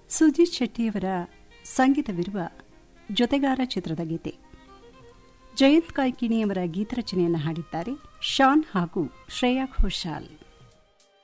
ಸುಜಿತ್ ಶೆಟ್ಟಿಯವರ ಸಂಗೀತವಿರುವ ಜೊತೆಗಾರ ಚಿತ್ರದ ಗೀತೆ. ಜಯಂತ್ ಕಾಯ್ಕಿಣಿಯವರ ಗೀತರಚನೆಯನ್ನು ಹಾಡಿದ್ದಾರೆ ಶಾನ್ ಹಾಗೂ ಶ್ರೇಯಾ ಘೋಷಾಲ್.